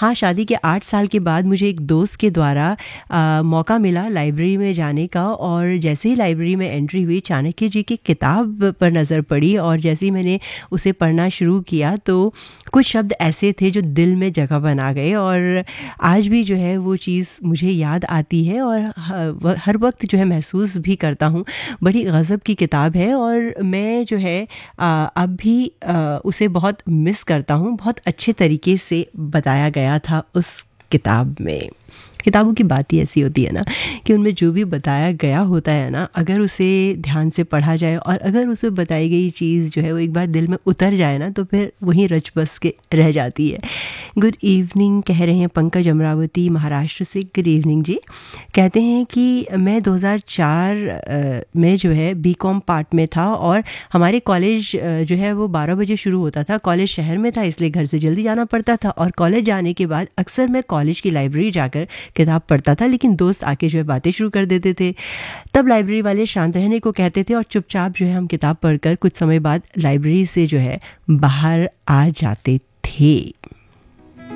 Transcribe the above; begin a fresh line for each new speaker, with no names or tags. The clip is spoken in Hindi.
हाँ, शादी के 8 साल के बाद मुझे एक दोस्त के द्वारा मौका मिला लाइब्रेरी में जाने का, और जैसे ही लाइब्रेरी में एंट्री हुई चाणक्य जी की किताब पर नज़र पड़ी, और जैसे ही मैंने उसे पढ़ना शुरू किया तो कुछ शब्द ऐसे थे जो दिल में जगह बना गए, और आज भी जो है वो चीज़ मुझे याद आती है और हर वक्त जो है महसूस भी करता हूँ। बड़ी गज़ब की किताब है और मैं जो है अब भी उसे बहुत मिस करता हूँ। बहुत अच्छे तरीके से बताया गया था उस किताब में। किताबों की बात ही ऐसी होती है ना कि उनमें जो भी बताया गया होता है ना, अगर उसे ध्यान से पढ़ा जाए और अगर उसमें बताई गई चीज़ जो है वो एक बार दिल में उतर जाए ना, तो फिर वहीं रच बस के रह जाती है। गुड इवनिंग कह रहे हैं पंकज अमरावती महाराष्ट्र से। गुड इवनिंग जी। कहते हैं कि मैं 2004 में जो है बीकॉम पार्ट में था और हमारे कॉलेज जो है वो 12 बजे शुरू होता था। कॉलेज शहर में था इसलिए घर से जल्दी जाना पड़ता था, और कॉलेज जाने के बाद अक्सर मैं कॉलेज की लाइब्रेरी जाकर किताब पढ़ता था, लेकिन दोस्त आके जो है बातें शुरू कर देते थे। तब लाइब्रेरी वाले शांत रहने को कहते थे और चुपचाप जो है हम किताब पढ़कर कुछ समय बाद लाइब्रेरी से जो है बाहर आ जाते थे।